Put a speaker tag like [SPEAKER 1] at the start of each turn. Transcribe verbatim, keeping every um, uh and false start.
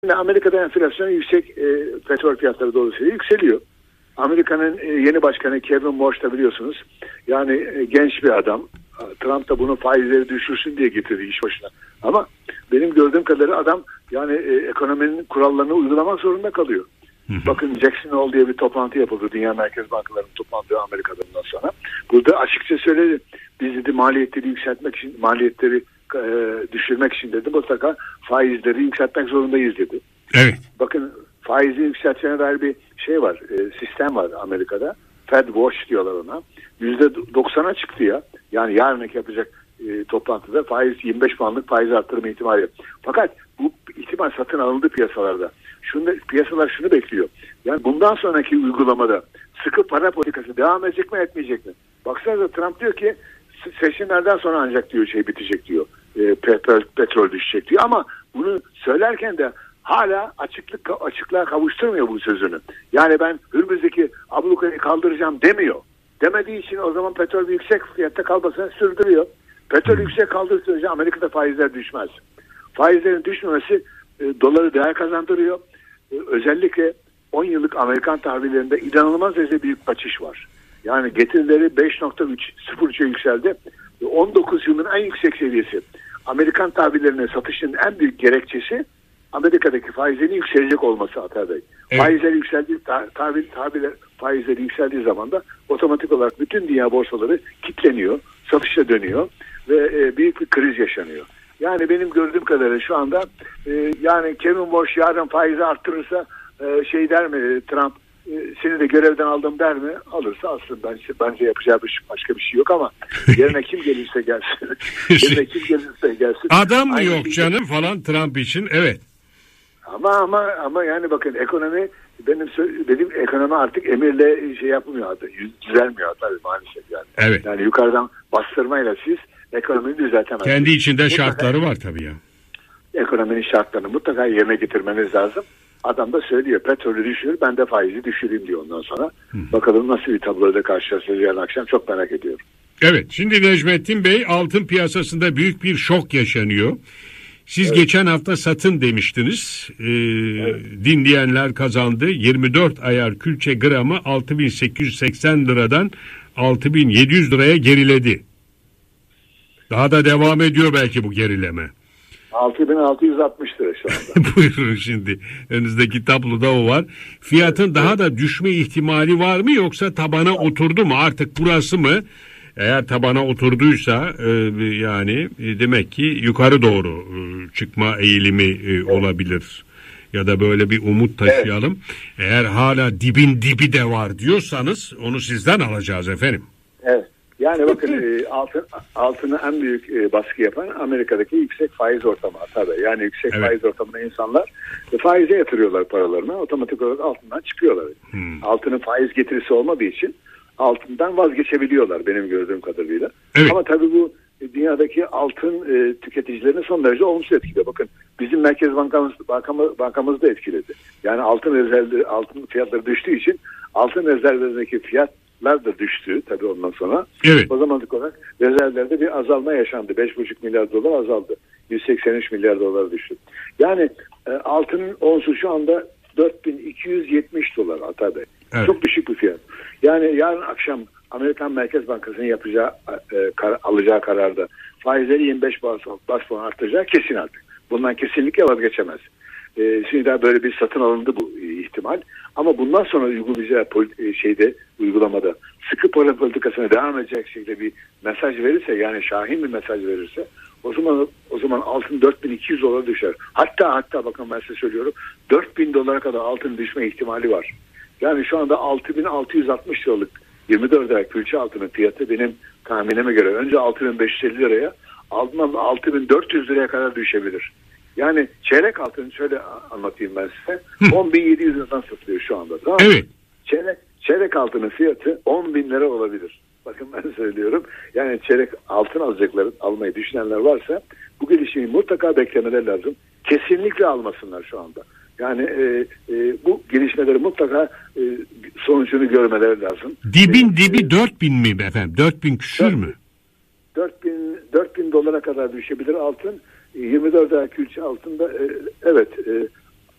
[SPEAKER 1] Şimdi Amerika'da enflasyon yüksek, e, petrol fiyatları dolayısıyla yükseliyor. Amerika'nın e, yeni başkanı Kevin Warsh da biliyorsunuz. Yani e, genç bir adam. Trump da bunu faizleri düşürsün diye getirdi iş başına. Ama benim gördüğüm kadarıyla adam yani e, ekonominin kurallarını uygulamak zorunda kalıyor. Hı hı. Bakın Jackson Hole diye bir toplantı yapıldı. Dünya Merkez Bankaları'nın toplandığı Amerika'dan sonra. Burada açıkça söyledi. Biz dedi maliyetleri yükseltmek için, maliyetleri e, düşürmek için dedi mutlaka faizleri yükseltmek zorundayız dedi.
[SPEAKER 2] Evet.
[SPEAKER 1] Bakın faizi yükseltmeye dair bir şey var. E, sistem var Amerika'da. Fed Watch diyorlar ona. yüzde doksana çıktı ya. Yani yarınki yapacak e, toplantıda faiz yirmi beş puanlık faiz arttırma ihtimali. Fakat bu ihtimal satın alındı piyasalarda. Şunu, piyasalar şunu bekliyor. Yani bundan sonraki uygulamada sıkı para politikası devam edecek mi etmeyecek mi? Baksanıza Trump diyor ki seçimlerden sonra ancak diyor şey bitecek diyor. E, petrol, petrol düşecek diyor. Ama bunu söylerken de hala açıklık açıklığa kavuşturmuyor bu sözünü. Yani ben Hürmüz'deki ablukayı kaldıracağım demiyor. Demediği için o zaman petrol yüksek fiyatta kalmasını sürdürüyor. Petrol yüksek kaldığı sürece Amerika'da faizler düşmez. Faizlerin düşmemesi e, doları değer kazandırıyor. E, özellikle on yıllık Amerikan tahvillerinde inanılmaz derece büyük kaçış var. Yani getirileri beş nokta sıfır üçe yükseldi. E, on dokuz yılın en yüksek seviyesi. Amerikan tahvillerine satışın en büyük gerekçesi Amerika'daki faizlerin yükselecek olması Atay Bey. Evet. Faizler yükseldiği tahvil tahviller faizleri yükseldiği zaman da otomatik olarak bütün dünya borsaları kilitleniyor, satışa dönüyor ve e, büyük bir kriz yaşanıyor. Yani benim gördüğüm kadarıyla şu anda e, yani Kevin Warsh yarın faizi arttırırsa e, şey der mi Trump e, seni de görevden aldım der mi? Alırsa aslında bence, bence yapacağı bir, başka bir şey yok ama yerine kim gelirse gelsin. yerine kim gelirse gelsin.
[SPEAKER 2] Adam mı
[SPEAKER 1] Aynı
[SPEAKER 2] yok
[SPEAKER 1] şey
[SPEAKER 2] canım falan Trump için evet.
[SPEAKER 1] Ama ama ama yani bakın ekonomi benim benim ekonomi artık emirle şey yapmıyor artık düzelmiyor tabii maalesef yani.
[SPEAKER 2] Evet.
[SPEAKER 1] Yani yukarıdan bastırmayla siz ekonomiyi düzeltemezsiniz.
[SPEAKER 2] Kendi içinde mutlaka, şartları var tabii ya.
[SPEAKER 1] Ekonominin şartlarını mutlaka yerine getirmeniz lazım. Adam da söylüyor petrolü düşürür ben de faizi düşüreyim diyor ondan sonra. Hı. Bakalım nasıl bir tabloyla karşılaşacağız yarın akşam çok merak ediyorum.
[SPEAKER 2] Evet şimdi Necmettin Bey altın piyasasında büyük bir şok yaşanıyor. Siz evet. geçen hafta satın demiştiniz. Ee, evet. Dinleyenler kazandı. yirmi dört ayar külçe gramı altı bin sekiz yüz seksen liradan altı bin yedi yüz liraya geriledi. Daha da devam ediyor belki bu gerileme.
[SPEAKER 1] altı bin altı yüz altmış lira şu anda.
[SPEAKER 2] Buyurun şimdi. Önünüzdeki tabloda o var. Fiyatın evet. daha da düşme ihtimali var mı yoksa tabana evet. oturdu mu? Artık burası mı? Eğer tabana oturduysa e, yani e, demek ki yukarı doğru e, çıkma eğilimi e, evet. olabilir. Ya da böyle bir umut taşıyalım. Evet. Eğer hala dibin dibi de var diyorsanız onu sizden alacağız efendim.
[SPEAKER 1] Evet. Yani bakın e, altın altını en büyük e, baskı yapan Amerika'daki yüksek faiz ortamı tabii. Yani yüksek evet. faiz ortamına insanlar e, faize yatırıyorlar paralarını. Otomatik olarak altından çıkıyorlar. Hmm. Altının faiz getirisi olmadığı için altından vazgeçebiliyorlar benim gördüğüm kadarıyla. Evet. Ama tabii bu dünyadaki altın e, tüketicilerini son derece olumsuz etkiliyor. Bakın bizim Merkez Bankamız bankamız, bankamız da etkiledi. Yani altın rezervleri, altın fiyatları düştüğü için altın rezervlerindeki fiyatlar da düştü tabii ondan sonra. Evet. O zaman olarak rezervlerde bir azalma yaşandı. beş buçuk milyar dolar azaldı. yüz seksen üç milyar dolar düştü. Yani e, altının onsu şu anda dört bin iki yüz yetmiş dolar Atay Bey. Evet. Çok düşük bir fiyat. Yani yarın akşam Amerikan Merkez Bankası'nın yapacağı, e, kar, alacağı kararda faizleri yirmi beş bas puan arttıracağı kesin artık. Bundan kesinlikle vazgeçemez. E, şimdi daha böyle bir satın alındı bu e, ihtimal. Ama bundan sonra uygulayacağı e, şeyde uygulamada sıkı para politikasına devam edecek şekilde bir mesaj verirse yani şahin bir mesaj verirse o zaman o zaman altın dört bin iki yüz dolara düşer. Hatta hatta bakın ben size söylüyorum dört bin dolara kadar altın düşme ihtimali var. Yani şu anda altı bin altı yüz altmış liralık yirmi dört ay külçe altının fiyatı benim tahminime göre önce altı bin beş yüz elli liraya ardından altı bin dört yüz liraya kadar düşebilir. Yani çeyrek altını şöyle anlatayım ben size. on bin yedi yüz liradan satılıyor şu anda. Tamam mı? Evet. Çeyrek, çeyrek altının fiyatı on bin lira olabilir. Bakın ben söylüyorum. Yani çeyrek altın alacaklar, almayı düşünenler varsa bu gelişmeyi mutlaka beklemeleri lazım. Kesinlikle almasınlar şu anda. Yani e, e, bu gelişmeleri mutlaka e, sonucunu görmeleri lazım.
[SPEAKER 2] Dibin e, dibi e, dört bin mi efendim? dört bin küsür mü?
[SPEAKER 1] dört bin dolara kadar düşebilir altın. yirmi dört ay külçe altında e, evet e,